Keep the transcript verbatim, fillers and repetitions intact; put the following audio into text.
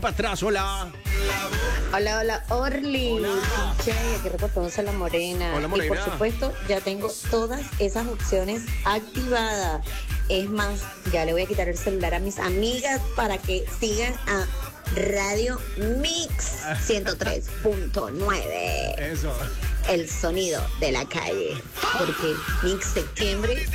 para atrás, hola. Hola, hola, Orly. Che, aquí reportándose la morena. Hola, Y por Morena. supuesto, ya tengo todas esas opciones activadas. Es más, ya le voy a quitar el celular a mis amigas para que sigan a Radio Mix ciento tres punto nueve. Eso. El sonido de la calle. Porque Mix Septiembre